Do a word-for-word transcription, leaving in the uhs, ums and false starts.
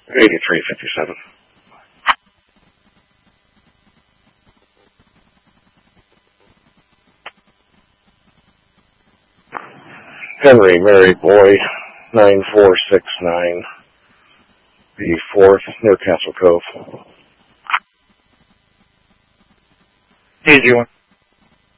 eighty-three fifty-seven. Henry Mary Boy, nine four six nine, the fourth, near Castle Cove. Easy one.